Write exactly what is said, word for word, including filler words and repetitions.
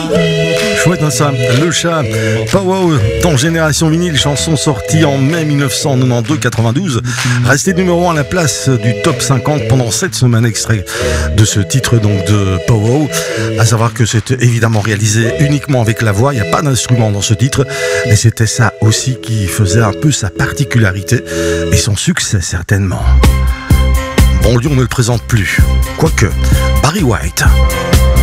Chouette, hein, ça, le chat. Pow-wow, dans Génération Vinyle, chanson sortie en mai dix-neuf cent quatre-vingt-douze quatre-vingt-douze, resté numéro un à la place du top cinquante pendant sept semaines, extrait de ce titre donc de Pow-wow. À savoir que c'était évidemment réalisé uniquement avec la voix, il n'y a pas d'instrument dans ce titre, et c'était ça aussi qui faisait un peu sa particularité et son succès certainement. Bon, lui on ne le présente plus, quoique Barry White.